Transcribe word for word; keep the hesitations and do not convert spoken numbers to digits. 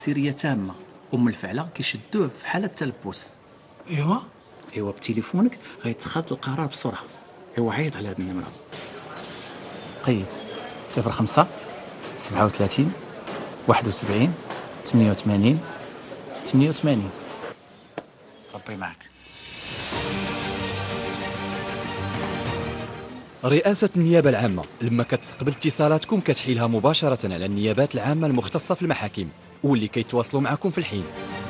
سريه تامه، ام الفعله كيشدوه في حاله التلبس. ايوا ايوا بتليفونك غيتخذ القرار بسرعه. ايوا عيط على هذه النمره. قيد صفر خمسة سبعة وثلاثين واحد وسبعين ثمانية وثمانين ثمانية وثمانين. ربي معك. رئاسة النيابة العامة لما كتستقبل اتصالاتكم كتحيلها مباشرة على النيابات العامة المختصة في المحاكم واللي كيتواصلوا معكم في الحين.